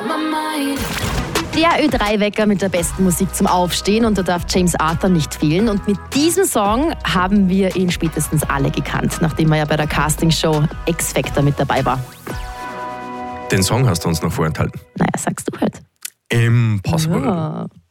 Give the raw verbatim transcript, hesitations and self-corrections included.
Der Ö drei Wecker mit der besten Musik zum Aufstehen und da darf James Arthur nicht fehlen. Und mit diesem Song haben wir ihn spätestens alle gekannt, nachdem er ja bei der Castingshow X Factor mit dabei war. Den Song hast du uns noch vorenthalten. Naja, sagst du halt. Impossible. Ja.